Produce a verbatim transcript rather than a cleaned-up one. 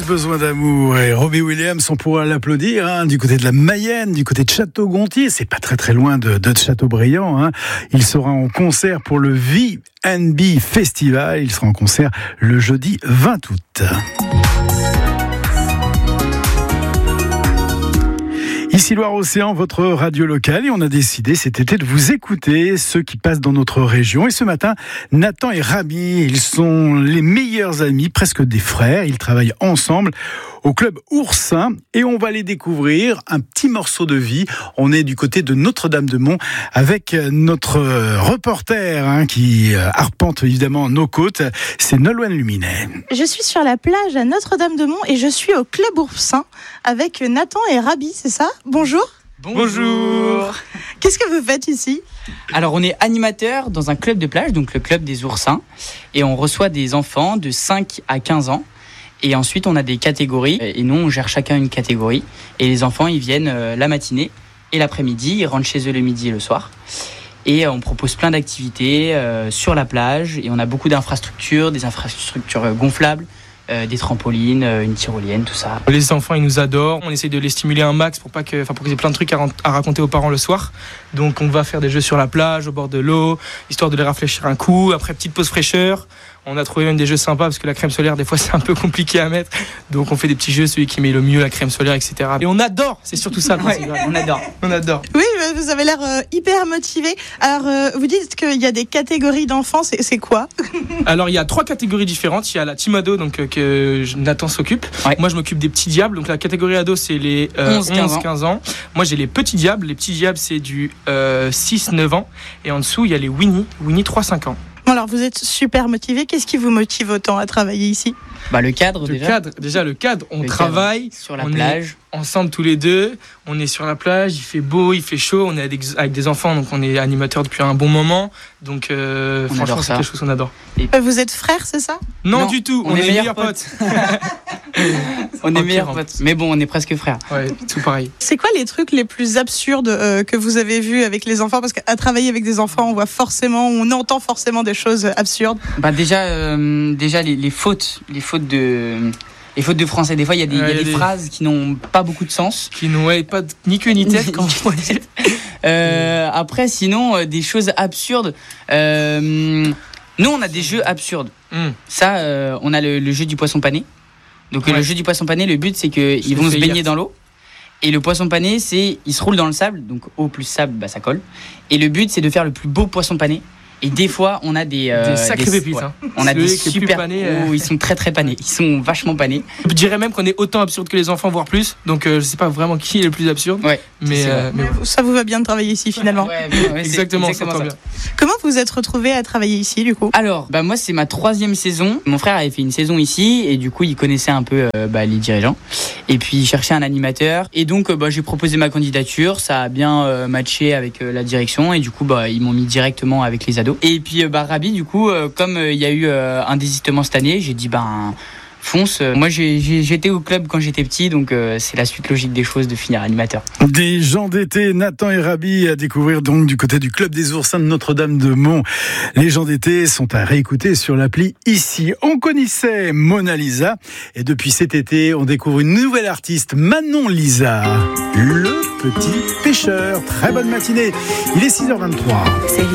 tous besoin d'amour et Robbie Williams, on pourra l'applaudir hein, du côté de la Mayenne, du côté de Château-Gontier, c'est pas très très loin de, de Châteaubriand. Hein. Il sera en concert pour le V and B Festival, il sera en concert le jeudi vingt août. Ici Loire-Océan, votre radio locale, et on a décidé cet été de vous écouter, ceux qui passent dans notre région. Et ce matin, Nathan et Rabi, ils sont les meilleurs amis, presque des frères. Ils travaillent ensemble au club Oursin et on va les découvrir un petit morceau de vie. On est du côté de Notre-Dame-de-Mont avec notre reporter hein, qui arpente évidemment nos côtes, c'est Nolwenn Luminet. Je suis sur la plage à Notre-Dame-de-Mont et je suis au club Oursin avec Nathan et Rabi, c'est ça ? Bonjour. Bonjour. Qu'est-ce que vous faites ici ? Alors on est animateur dans un club de plage, donc le club des Oursins, et on reçoit des enfants de cinq à quinze ans. Et ensuite, on a des catégories. Et nous, on gère chacun une catégorie. Et les enfants, ils viennent euh, la matinée et l'après-midi. Ils rentrent chez eux le midi et le soir. Et euh, on propose plein d'activités euh, sur la plage. Et on a beaucoup d'infrastructures, des infrastructures gonflables, euh, des trampolines, euh, une tyrolienne, tout ça. Les enfants, ils nous adorent. On essaye de les stimuler un max pour pas que, enfin, pour qu'ils aient plein de trucs à, à raconter aux parents le soir. Donc, on va faire des jeux sur la plage, au bord de l'eau, histoire de les rafraîchir un coup. Après, petite pause fraîcheur. On a trouvé même des jeux sympas parce que la crème solaire, des fois, c'est un peu compliqué à mettre. Donc, on fait des petits jeux, celui qui met le mieux la crème solaire, et cetera. Et on adore, c'est surtout ça. Ouais, on adore. On adore. Oui, vous avez l'air euh, hyper motivé. Alors, euh, vous dites qu'il y a des catégories d'enfants, c'est, c'est quoi ? Alors, il y a trois catégories différentes. Il y a la team ado, donc, euh, que Nathan s'occupe. Ouais. Moi, je m'occupe des petits diables. Donc, la catégorie ado, c'est les euh, onze à quinze ans. Moi, j'ai les petits diables. Les petits diables, c'est du euh, six à neuf ans. Et en dessous, il y a les Winnie. Winnie trois à cinq ans. Alors, vous êtes super motivé. Qu'est-ce qui vous motive autant à travailler ici ? Bah, le cadre, le déjà. Cadre, déjà, le cadre. On le travaille. Cadre sur la on plage. Est ensemble tous les deux. On est sur la plage. Il fait beau, il fait chaud. On est avec, avec des enfants. Donc, on est animateurs depuis un bon moment. Donc, euh, franchement, c'est quelque chose qu'on adore. Et... Vous êtes frères, c'est ça ? Non, non, du tout. On, on est, est meilleurs potes. potes. On est meilleurs potes. Mais bon, on est presque frères. Ouais, tout pareil. C'est quoi les trucs les plus absurdes euh, que vous avez vus avec les enfants ? Parce qu'à travailler avec des enfants, on voit forcément, on entend forcément des choses absurdes. Bah déjà, euh, déjà les, les fautes, les fautes de, les fautes de français. Des fois, il y a des, ouais, y a des, des phrases qui n'ont pas beaucoup de sens, qui n'ont ouais, pas de, ni queue ni tête. Quand euh, après, sinon, euh, des choses absurdes. Euh, nous, on a des jeux absurdes. Mm. Ça, euh, on a le, le jeu du poisson pané. Donc ouais. Le jeu du poisson pané, le but c'est qu'ils vont se baigner hier. dans l'eau. Et le poisson pané, c'est il se roule dans le sable, donc eau plus sable, bah ça colle. Et le but c'est de faire le plus beau poisson pané. Et des fois, on a des euh, des sacrés des, pépites. Ouais. Hein. On a des super panés, euh... oh, ils sont très très panés. Ils sont vachement panés. Je dirais même qu'on est autant absurde que les enfants, voire plus. Donc euh, je sais pas vraiment qui est le plus absurde. Ouais. Mais, euh, mais ouais. Ça vous va bien de travailler ici finalement. Ouais, ouais, ouais, exactement. exactement ça. Bien. Comment vous vous êtes retrouvé à travailler ici du coup ? Alors, bah moi c'est ma troisième saison. Mon frère avait fait une saison ici et du coup il connaissait un peu euh, bah, les dirigeants. Et puis il cherchait un animateur. Et donc euh, bah, j'ai proposé ma candidature. Ça a bien euh, matché avec euh, la direction et du coup bah ils m'ont mis directement avec les ados. Et puis euh, bah Rabi, du coup, euh, comme il euh, y a eu euh, un désistement cette année, j'ai dit ben fonce. Moi, j'ai, j'ai, j'étais au club quand j'étais petit, donc euh, c'est la suite logique des choses de finir animateur. Des gens d'été, Nathan et Rabi à découvrir donc du côté du club des Oursins de Notre-Dame-de-Mont. Les gens d'été sont à réécouter sur l'appli ici. On connaissait Mona Lisa et depuis cet été, on découvre une nouvelle artiste, Manon Lisa, le petit pêcheur. Très bonne matinée. Il est six heures vingt-trois. C'est